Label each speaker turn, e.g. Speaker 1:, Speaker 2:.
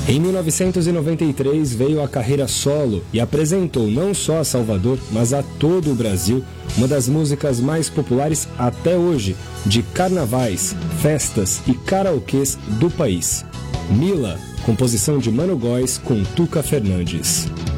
Speaker 1: Em 1993 veio a carreira solo e apresentou não só a Salvador, mas a todo o Brasil, uma das músicas mais populares até hoje, de carnavais, festas e karaokês do país. Mila, composição de Mano Góes com Tuca Fernandes.